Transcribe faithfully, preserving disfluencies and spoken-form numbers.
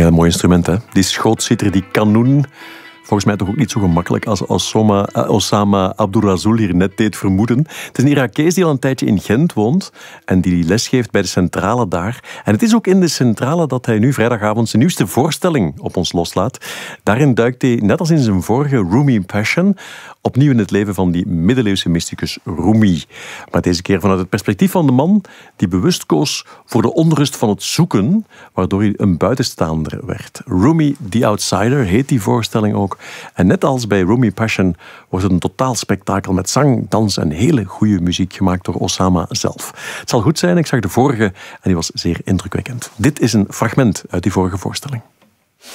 Heel mooi instrument, hè? Die schootsieter, die kanoen. Volgens mij toch ook niet zo gemakkelijk als Osama, Osama Abdulrazul hier net deed vermoeden. Het is een Irakees die al een tijdje in Gent woont en die lesgeeft bij de centrale daar. En het is ook in de centrale dat hij nu vrijdagavond zijn nieuwste voorstelling op ons loslaat. Daarin duikt hij, net als in zijn vorige Rumi Passion, opnieuw in het leven van die middeleeuwse mysticus Rumi. Maar deze keer vanuit het perspectief van de man die bewust koos voor de onrust van het zoeken, waardoor hij een buitenstaander werd. Rumi the Outsider heet die voorstelling ook. En net als bij Rumi Passion wordt het een totaal spektakel met zang, dans en hele goede muziek gemaakt door Osama zelf. Het zal goed zijn, ik zag de vorige en die was zeer indrukwekkend. Dit is een fragment uit die vorige voorstelling.